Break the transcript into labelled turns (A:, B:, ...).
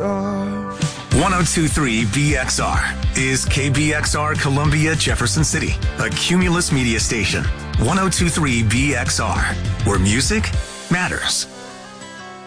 A: off.
B: 1023 BXR is KBXR Columbia, Jefferson City, a Cumulus media station. 1023 BXR, where music matters.